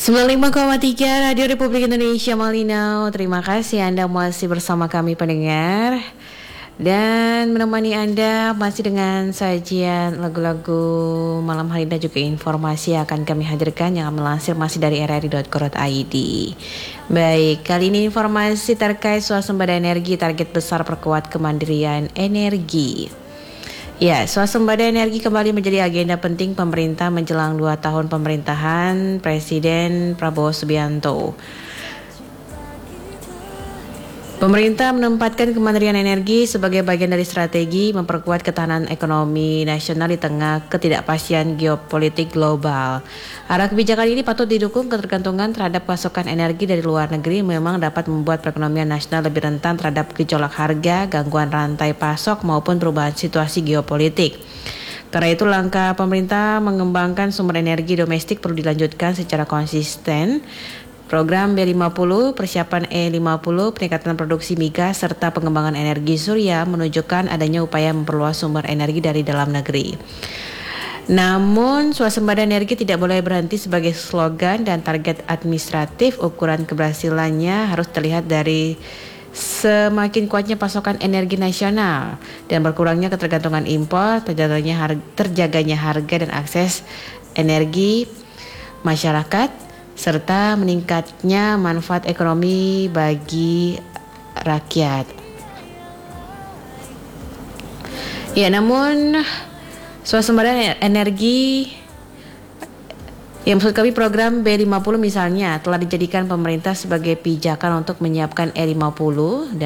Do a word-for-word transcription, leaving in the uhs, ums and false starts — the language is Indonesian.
sembilan puluh lima koma tiga Radio Republik Indonesia Malinau. Terima kasih Anda masih bersama kami pendengar. Dan menemani Anda masih dengan sajian lagu-lagu malam hari dan juga informasi yang akan kami hadirkan yang melansir masih dari r r i dot co dot i d. Baik, kali ini informasi terkait swasembada energi, target besar perkuat kemandirian energi. Ya, swasembada energi kembali menjadi agenda penting pemerintah menjelang dua tahun pemerintahan Presiden Prabowo Subianto. Pemerintah menempatkan kemandirian energi sebagai bagian dari strategi memperkuat ketahanan ekonomi nasional di tengah ketidakpastian geopolitik global. Arah kebijakan ini patut didukung. Ketergantungan terhadap pasokan energi dari luar negeri memang dapat membuat perekonomian nasional lebih rentan terhadap gejolak harga, gangguan rantai pasok maupun perubahan situasi geopolitik. Karena itu langkah pemerintah mengembangkan sumber energi domestik perlu dilanjutkan secara konsisten. Program B lima puluh, persiapan E lima puluh, peningkatan produksi migas, serta pengembangan energi surya menunjukkan adanya upaya memperluas sumber energi dari dalam negeri. Namun, swasembada energi tidak boleh berhenti sebagai slogan dan target administratif. Ukuran keberhasilannya harus terlihat dari semakin kuatnya pasokan energi nasional dan berkurangnya ketergantungan impor, terjaganya harga, terjaganya harga dan akses energi masyarakat, serta meningkatnya manfaat ekonomi bagi rakyat. Ya, namun swasembada energi yang maksud kami program B lima puluh misalnya telah dijadikan pemerintah sebagai pijakan untuk menyiapkan E lima puluh dan